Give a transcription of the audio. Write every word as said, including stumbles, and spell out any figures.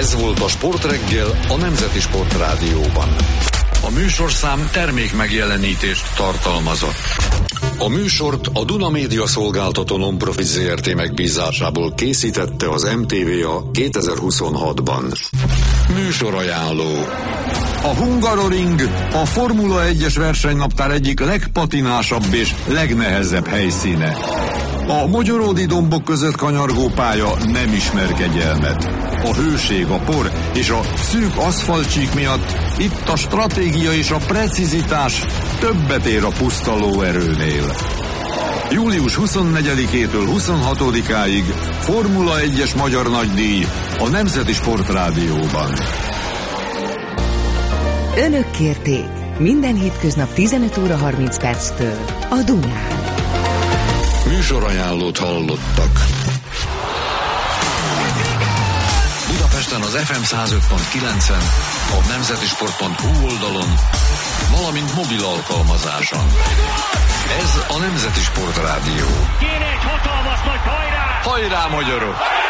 Ez volt a Sportreggel a Nemzeti Sportrádióban. A műsorszám termék megjelenítést tartalmazott. A műsort a Duna Média Szolgáltató Non-Profit Zé Er Té megbízásából készítette az em té vé á kétezer-huszonhatban. Műsorajánló. A Hungaroring a Formula egyes versenynaptár egyik legpatinásabb és legnehezebb helyszíne. A mogyoródi dombok között kanyargó pálya nem ismer kegyelmet. A hőség, a por és a szűk aszfaltcsík miatt itt a stratégia és a precizitás többet ér a puszta lóerőnél. július huszonnegyedikétől huszonhatodikáig Formula egyes magyar nagydíj a Nemzeti Sportrádióban. Önök kérték minden hétköznap tizenöt óra harminc perctől a Dunán. Műsorajánlót hallottak. Budapesten az ef em száz öt pont kilencen, a nemzetisport pont hu oldalon, valamint mobil alkalmazáson. Ez a Nemzeti Sportrádió. Kéne egy hatalmas nagy hajrá! Hajrá, magyarok!